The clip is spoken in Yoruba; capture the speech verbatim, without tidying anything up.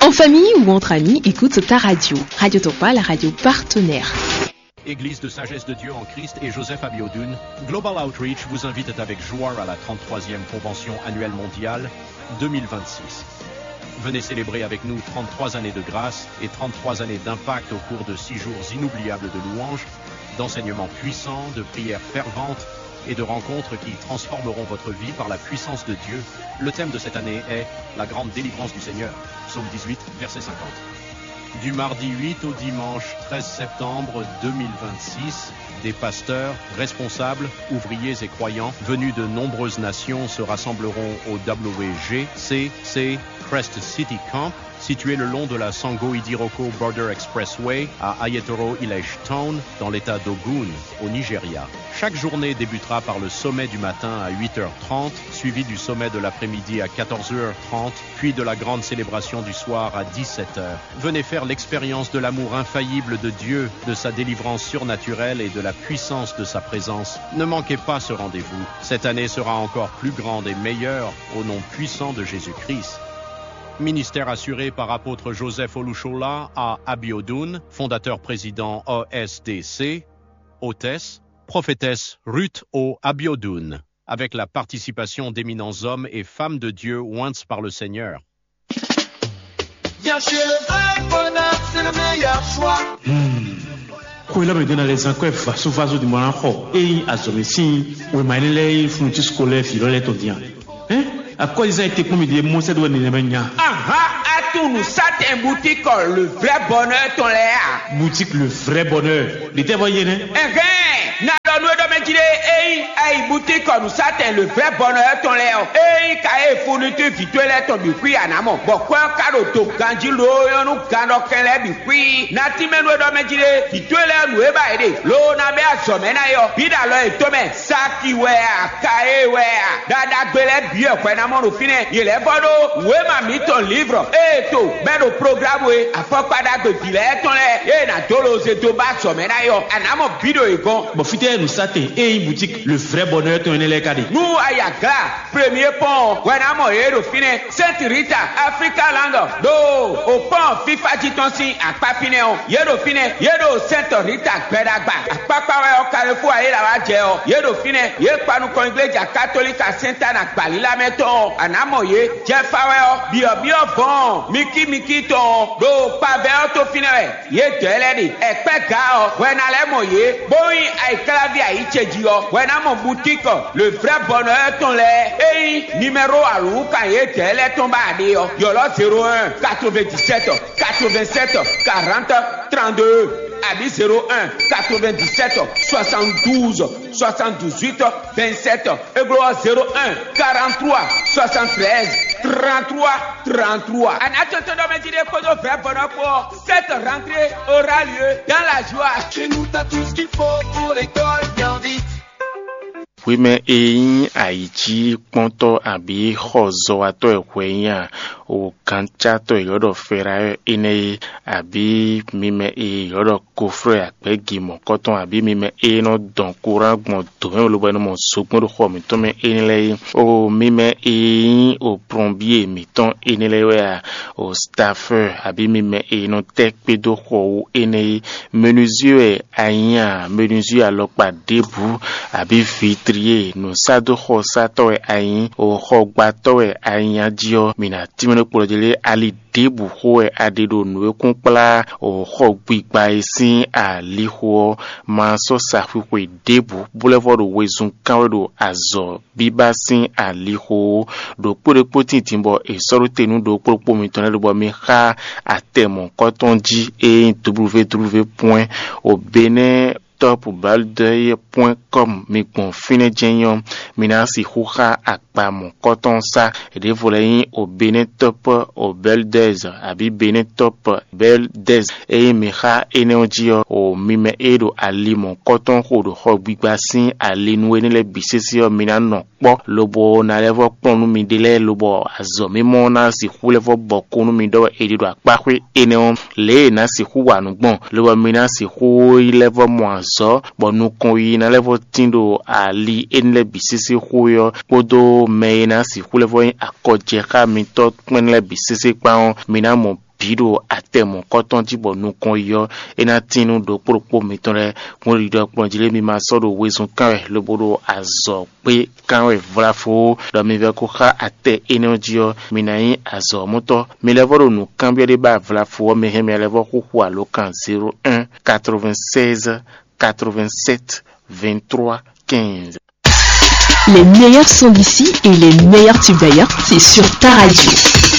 En famille ou entre amis, écoute ta radio. Radio Topa, la radio partenaire. Église de Sagesse de Dieu en Christ et Joseph Abiodun, Global Outreach vous invite avec joie à la trente-troisième Convention annuelle mondiale deux mille vingt-six. Venez célébrer avec nous trente-trois années de grâce et trente-trois années d'impact au cours de six jours inoubliables de louanges, d'enseignements puissants, de prières ferventes et de rencontres qui transformeront votre vie par la puissance de Dieu. Le thème de cette année est la grande délivrance du Seigneur. Psaume dix-huit, verset cinquante. Du mardi huit au dimanche treize septembre deux mille vingt-six, des pasteurs, responsables, ouvriers et croyants venus de nombreuses nations se rassembleront au W G C C Crest City Camp, situé le long de la Sango-Idiroko Border Expressway à Ayetoro Village Town, dans l'état d'Ogun, au Nigeria. Chaque journée débutera par le sommet du matin à huit heures trente, suivi du sommet de l'après-midi à quatorze heures trente, puis de la grande célébration du soir à dix-sept heures. Venez faire l'expérience de l'amour infaillible de Dieu, de sa délivrance surnaturelle et de la puissance de sa présence. Ne manquez pas ce rendez-vous. Cette année sera encore plus grande et meilleure au nom puissant de Jésus-Christ. Ministère assuré par apôtre Joseph Olushola à Abiodun, fondateur-président O S D C, hôtesse, prophétesse Ruth O. Abiodun, avec la participation d'éminents hommes et femmes de Dieu oints par le Seigneur. Bien chez le vrai bonheur, c'est le meilleur choix. Ko ila me dona les encore faso faso di mwana ko e azomesi we manele funti scolaire fi lole to dia. Hein? À quoi ils ont été commis des mots c'est de n'importe. Aha, à tout nous ça t'es boutique le vrai bonheur ton l'air. Boutique le vrai bonheur. L'été voyez né? Eh na do nous do me dire eh eh boutique nous ça t'es le vrai bonheur ton l'air. Eh kae fourniture virtuelle ton bikui anamo. Bon quoi cadeau to ganji lo yo nous gando kele bikui. Na ti me nous do me dire virtuelle nous e ba ede. Lo na be asome na yo. Bida lo e to me saki we kae we. Dada gbele bi e kwa na mo fine il est bodo we ma mi ton livre et to ben au programme we afopada de bilet ton le et na tolo se to ba so me na yo anamo video e gon bon fite nous ça et une boutique le vrai bonheur ton le kadi nous ayaga premier pont we na mo e do fine Saint Rita Africa Land do au pont FIFA jitonsi apapine on ye do fine ye do Saint Rita gbedagba apapa we o Carrefour aye la wa je o ye do fine ye panu kon iglesia catholique Saint Anna gbalila meto anamoye jefaweo bio bio bon miki miki ton do paveo to finere ye teledi ekpeka o wenale moye boy ai clavia icheji o wenamo boutique le vrai bonheur ton le ei numéro alu ka ye tele ton badi o yolo zéro un quatre-vingt-dix-sept quatre-vingt-sept quarante trente-deux Abi zéro un quatre-vingt-dix-sept soixante-douze soixante-dix-huit vingt-sept Eglo zéro un quarante-trois soixante-treize trente-trois trente-trois. En attendant de me dire que le vrai bonheur pour cette rentrée aura lieu dans la joie. Chez nous t'as tout ce qu'il faut pour l'école bien vite. Oui, mais et Haïti, ponto abi xozo ato ekwenya o kanchato yodo fera ene abi mime e yodo kofre akpe gimo koton abi mime e no don courant gbon don lo bano mo sokmo do xo mi to me enele o mime e o plombier mi ton enele wa o staffer abi mime e no tek pe do xo ene menuisier anya menuisier alopa debu abi vitre no sado ho sato e ayin o ho gbato e ayin dio mina timeno polodele ali debu ho e adedo no kunpla o ho gbigba esin ali ho ma so safipo debu boulevard wezun kanwedo azo bibasin ali ho do pore poti timbo e soro tenu do popo mi tonel bo mi ha atemo kotonji e w w point o bene top balde point com mi kon fine jenyon mina si huha akpa mon koton sa e de voleyin o bene top o beldez abi bene top beldez e mi ha energy o mime edo ali mon koton ho do ho gbigbasin ali nu ene le bisesi o mina no po lobo na levo ponu mi dele lobo azo mi mo na si hu levo bokunu mi do e do akpa kwe ene le na si hu wanu gbon lobo mina si hu levo mo so bonu kon yi na levo tindo ali enle bisisi huyo podo meina si hulevo akoje ka mi to kwenle bisisi pa mina mo biro atemo koton jibo nu kon yo ena tinu do propo mitore won ri do ponjile mi ma so do wesun kan e lobodo azo pe kan e vrafo do mi ve ko kha ate energy yo minayin azo moto mi levoro nu kan bi de ba vrafo me he mi levo ko kwa lo kan zéro un quatre-vingt-seize quatre-vingt-sept vingt-trois quinze. Les meilleurs sons d'ici et les meilleurs tubes d'ailleurs, c'est sur ta radio.